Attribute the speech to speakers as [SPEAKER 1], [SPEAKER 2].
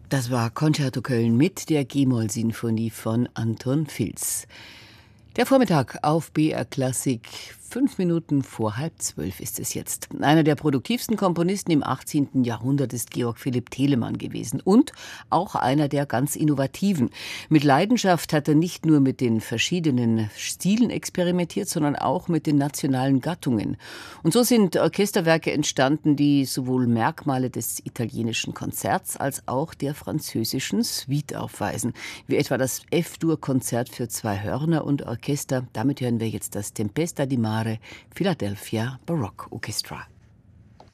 [SPEAKER 1] Das war Concerto Köln mit der G-Moll-Sinfonie von Anton Filz. Der Vormittag auf BR Klassik, 5 Minuten vor 11:30 ist es jetzt. Einer der produktivsten Komponisten im 18. Jahrhundert ist Georg Philipp Telemann gewesen und auch einer der ganz Innovativen. Mit Leidenschaft hat er nicht nur mit den verschiedenen Stilen experimentiert, sondern auch mit den nationalen Gattungen. Und so sind Orchesterwerke entstanden, die sowohl Merkmale des italienischen Konzerts als auch der französischen Suite aufweisen, wie etwa das F-Dur-Konzert für 2 Hörner und Orchester. Damit hören wir jetzt das Tempesta di Mare Philadelphia Baroque Orchestra.